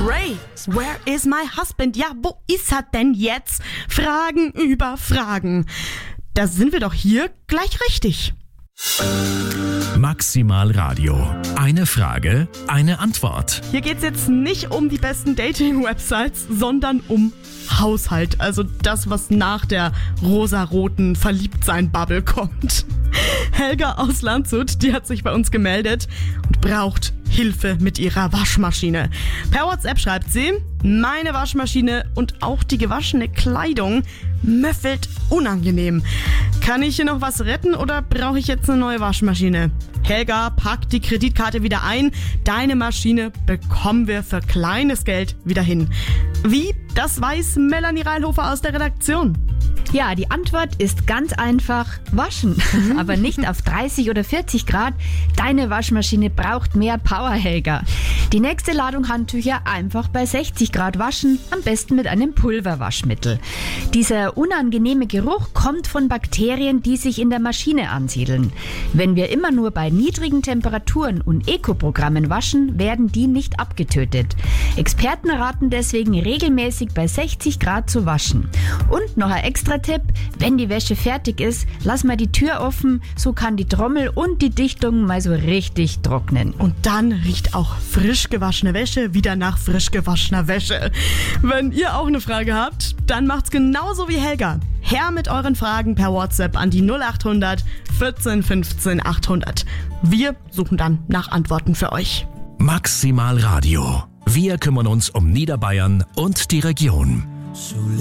Ray, where is my husband? Ja, wo ist er denn jetzt? Fragen über Fragen. Da sind wir doch hier gleich richtig. Maximal Radio. Eine Frage, eine Antwort. Hier geht's jetzt nicht um die besten Dating-Websites, sondern um Haushalt. Also das, was nach der rosaroten Verliebtsein-Bubble kommt. Helga aus Landshut, die hat sich bei uns gemeldet und braucht Hilfe mit ihrer Waschmaschine. Per WhatsApp schreibt sie: Meine Waschmaschine und auch die gewaschene Kleidung müffelt unangenehm. Kann ich hier noch was retten oder brauche ich jetzt eine neue Waschmaschine? Helga, pack die Kreditkarte wieder ein. Deine Maschine bekommen wir für kleines Geld wieder hin. Wie? Das weiß Melanie Reilhofer aus der Redaktion. Ja, die Antwort ist ganz einfach: waschen. Aber nicht auf 30 oder 40 Grad. Deine Waschmaschine braucht mehr Power, Helga. Die nächste Ladung Handtücher einfach bei 60 Grad waschen, am besten mit einem Pulverwaschmittel. Dieser unangenehme Geruch kommt von Bakterien, die sich in der Maschine ansiedeln. Wenn wir immer nur bei niedrigen Temperaturen und Eco-Programmen waschen, werden die nicht abgetötet. Experten raten deswegen regelmäßig bei 60 Grad zu waschen. Und noch ein extra Tipp: Wenn die Wäsche fertig ist, lass mal die Tür offen, so kann die Trommel und die Dichtung mal so richtig trocknen. Und dann riecht auch frisch gewaschene Wäsche wieder nach frisch gewaschener Wäsche. Wenn ihr auch eine Frage habt, dann macht's genauso wie Helga. Her mit euren Fragen per WhatsApp an die 0800 14 15 800. Wir suchen dann nach Antworten für euch. Maximal Radio. Wir kümmern uns um Niederbayern und die Region.